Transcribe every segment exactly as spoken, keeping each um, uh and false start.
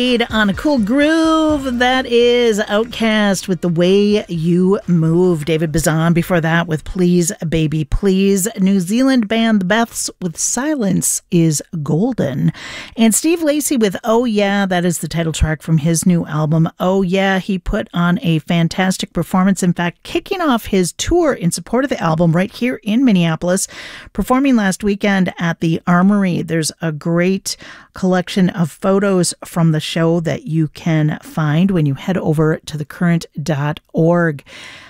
On a cool groove, that is Outkast with The Way You Move. David Bazan before that with Please Baby Please. New Zealand band The Beths with Silence is Golden. And Steve Lacy with Oh Yeah, that is the title track from his new album. Oh Yeah, he put on a fantastic performance. In fact, kicking off his tour in support of the album right here in Minneapolis, performing last weekend at the Armory. There's a great collection of photos from the show that you can find when you head over to the current dot org.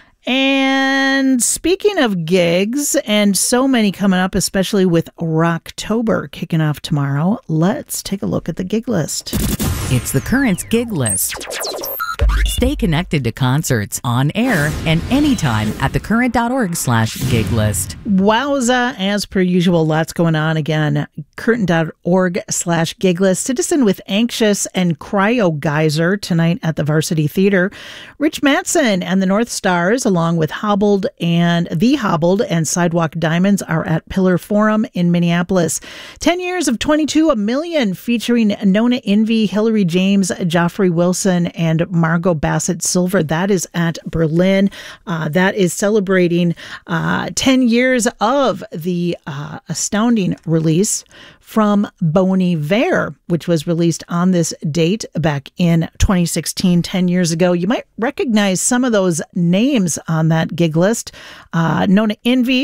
And speaking of gigs, and so many coming up, especially with Rocktober kicking off tomorrow, let's take a look at the gig list. It's the Current's gig list. Stay connected to concerts on air and anytime at thecurrent.org slash gig list. Wowza, as per usual, lots going on again. Current.org slash gig list. Citizen with Anxious and Cryo Geyser tonight at the Varsity Theater. Rich Mattson and the North Stars, along with Hobbled and The Hobbled and Sidewalk Diamonds, are at Pillar Forum in Minneapolis. Ten Years of twenty-two, a million, featuring Nona Envy, Hillary James, Joffrey Wilson, and Margot Bassett Silver. That is at Berlin. Uh, that is celebrating uh, ten years of the uh, astounding release from Bon Iver, which was released on this date back in twenty sixteen, ten years ago. You might recognize some of those names on that gig list. Uh, Nona Envy,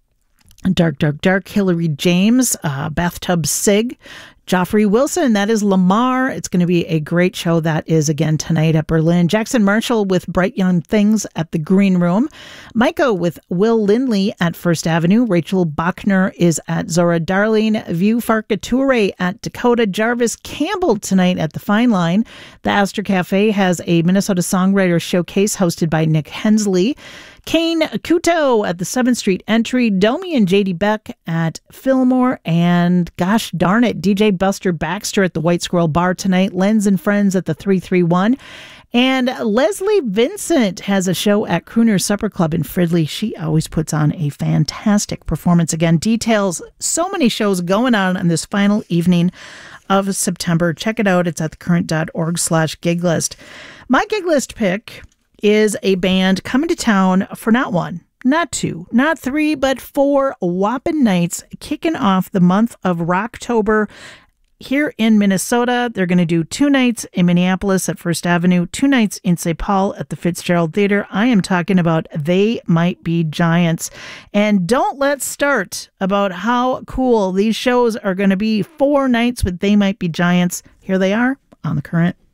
Dark, Dark, Dark, Hillary James, uh, Bathtub Sig, Joffrey Wilson, that is Lamar. It's going to be a great show. That is again tonight at Berlin. Jackson Marshall with Bright Young Things at the Green Room. Micah with Will Lindley at First Avenue. Rachel Bachner is at Zora Darling. View Farkature at Dakota. Jarvis Campbell tonight at the Fine Line. The Astor Cafe has a Minnesota Songwriter Showcase hosted by Nick Hensley. Kane Kuto at the seventh Street Entry, Domi and J D Beck at Fillmore, and gosh darn it, D J Buster Baxter at the White Squirrel Bar tonight, Lens and Friends at the three three one, and Leslie Vincent has a show at Crooner Supper Club in Fridley. She always puts on a fantastic performance. Again, details, so many shows going on on this final evening of September. Check it out. It's at thecurrent.org slash gig list. My gig list pick is a band coming to town for not one, not two, not three, but four whopping nights, kicking off the month of Rocktober here in Minnesota. They're going to do two nights in Minneapolis at First Avenue, two nights in Saint Paul at the Fitzgerald Theater. I am talking about They Might Be Giants. And don't let's start about how cool these shows are going to be. Four nights with They Might Be Giants. Here they are on The Current.